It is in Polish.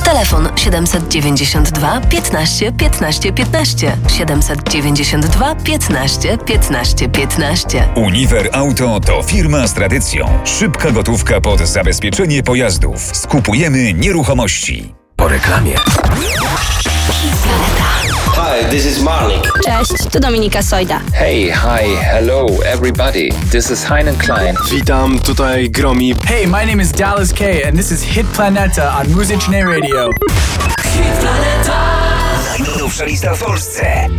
Telefon 792 15 15 15. 792 15 15 15. Uniwer Auto to firma z tradycją. Szybka gotówka pod zabezpieczenie pojazdów. Skupujemy nieruchomości. Po reklamie. Hi, this is Marnik. Cześć, tu Dominika Sojda. Hey, hi, hello everybody. This is Hein Klein. Witam, tutaj Gromi. Hey, my name is Dallas K and this is Hit Planeta on Muzyczne Radio. Najnowsza lista w Polsce.